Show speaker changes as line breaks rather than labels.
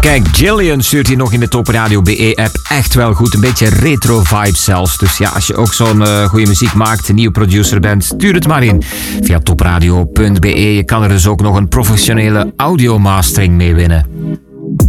Kijk, Jillian stuurt hier nog in de Top Radio BE-app. Echt wel goed, een beetje retro vibes zelfs. Dus ja, als je ook zo'n goede muziek maakt, een nieuwe producer bent, stuur het maar in. Via topradio.be. Je kan er dus ook nog een professionele audiomastering mee winnen.